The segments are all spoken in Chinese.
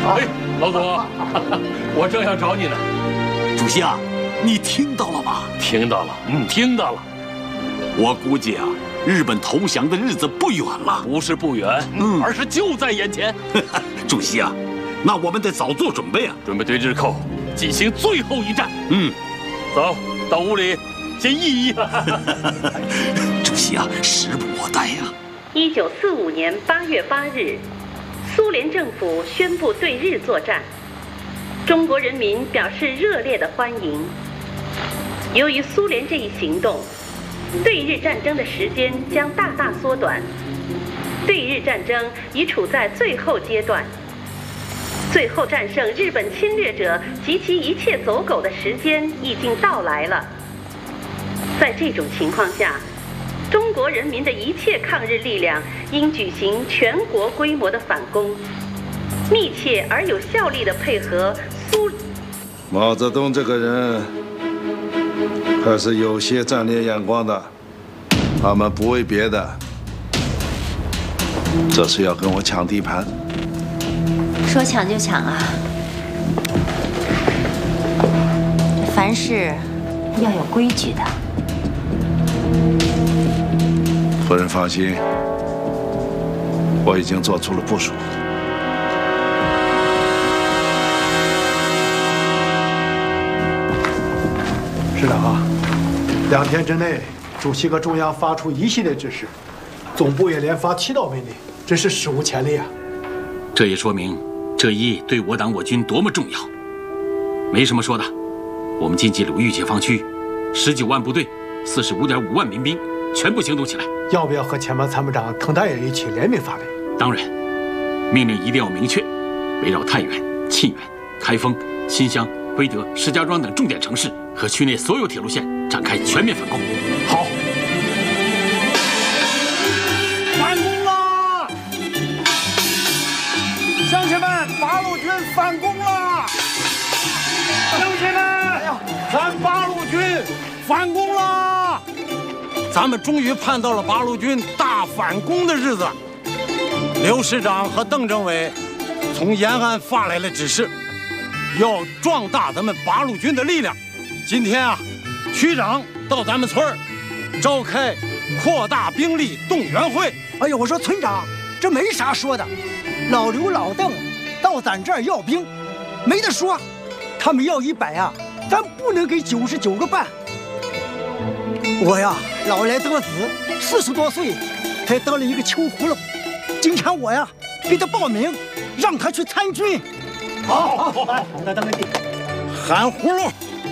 哎，老总，我正要找你呢。 主席啊，你听到了吗？ 听到了，听到了。 我估计啊，日本投降的日子不远了。 不是不远，而是就在眼前。 主席啊，那我们得早做准备啊， 准备对日寇进行最后一战。走到屋里先议议了。 主席啊，时不我待呀。 1945年8月8日，苏联政府宣布对日作战，中国人民表示热烈的欢迎。由于苏联这一行动，对日战争的时间将大大缩短，对日战争已处在最后阶段，最后战胜日本侵略者及其一切走狗的时间已经到来了。在这种情况下，中国人民的一切抗日力量应举行全国规模的反攻，密切而有效力地配合毛泽东这个人还是有些战略眼光的，他们不为别的，这是要跟我抢地盘。 说抢就抢啊！凡事要有规矩的。 夫人放心，我已经做出了部署。 是的啊，2天之内，主席和中央发出一系列指示，总部也连发7道命令，真是史无前例啊！ 这也说明这一役对我党我军多么重要。没什么说的，我们晋冀鲁豫解放区19万部队，45.5万民兵，全部行动起来。 要不要和前方参谋长滕大爷一起联名发令？ 当然，命令一定要明确，围绕太原、沁园、开封、新乡、归德、石家庄等重点城市和区内所有铁路线展开全面反攻。 好， 反攻啦！乡亲们，八路军反攻啦！乡亲们，咱八路军反攻啦！咱们终于盼到了八路军大反攻的日子。刘师长和邓政委从延安发来了指示，要壮大咱们八路军的力量。今天啊，区长到咱们村儿召开扩大兵力动员会。 哎呦，我说村长，这没啥说的，老刘老邓到咱这儿要兵，没得说。他们要100啊，咱不能给99个半。我呀，老来得子，40多岁才得了一个秋葫芦。今天我呀给他报名，让他去参军。好，那当然得喊葫芦，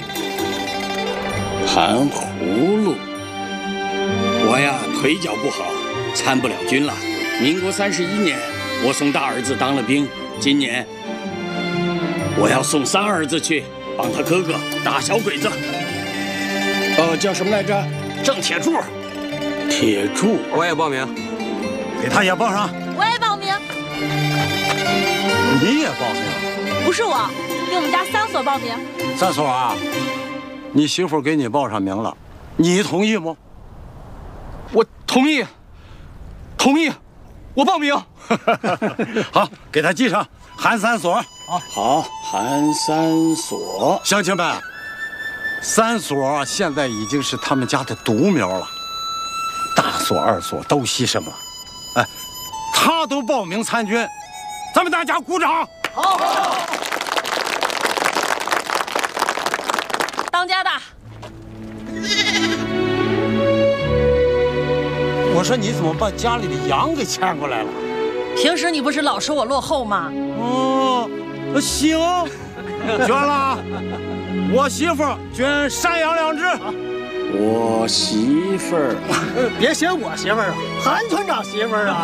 含葫芦。我呀腿脚不好，参不了军了。民国31年，我送大儿子当了兵，今年我要送三儿子去帮他哥哥打小鬼子。叫什么来着？郑铁柱。铁柱， 我也报名。 给他也报上。 我也报名。 你也报名？ 不是我，给我们家3所报名。 3所啊？你媳妇给你报上名了，你同意吗？ 我同意，同意，我报名。 好，给他记上，含3所。 好，含3所。 乡亲们，3所现在已经是他们家的独苗了，大所、2所都牺牲了。哎，他都报名参军，咱们大家鼓掌。好。 当家的。 我说你怎么把家里的羊给牵过来了？ 平时你不是老说我落后吗？ 哦，行，捐了。我媳妇捐山羊2只。 我媳妇儿， 别嫌我媳妇儿啊，韩村长媳妇儿啊。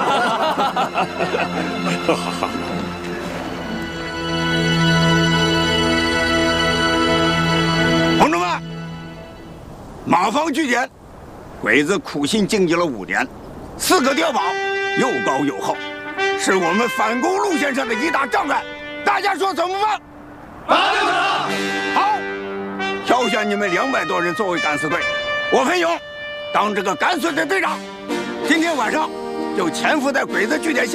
同志们，马坊据点，鬼子苦心经营了5年，4个碉堡又高又厚，是我们反攻路线上的一大障碍。大家说怎么办？ 打掉他！ 好，挑选你们200多人作为敢死队，我裴勇当这个敢死队队长。今天晚上就潜伏在鬼子据点下。